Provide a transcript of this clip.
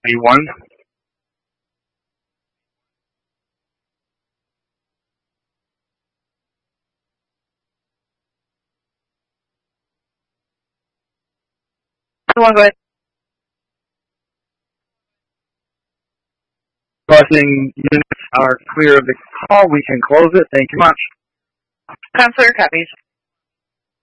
Anyone? Go ahead. Busing units are clear of the call. We can close it. Thank you much. Counselor copies.